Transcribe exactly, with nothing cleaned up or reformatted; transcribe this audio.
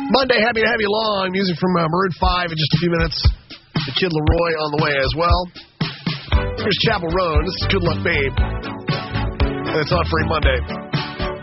Monday, happy to have you along. Music from uh, Maroon five in just a few minutes. The Kid Laroi on the way as well. Here's Chapel Roan. This is Good Luck Babe. And it's on Free Monday.